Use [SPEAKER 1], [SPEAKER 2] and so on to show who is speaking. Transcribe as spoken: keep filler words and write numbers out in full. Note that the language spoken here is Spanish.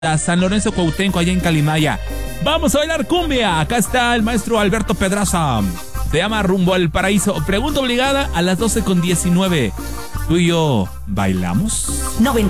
[SPEAKER 1] a San Lorenzo Cuauhtémoc, allá en Calimaya. Vamos a bailar cumbia. Acá está el maestro Alberto Pedraza. Se llama Rumbo al Paraíso. Pregunta obligada a las doce con diecinueve. ¿Tú y yo bailamos?
[SPEAKER 2] noventa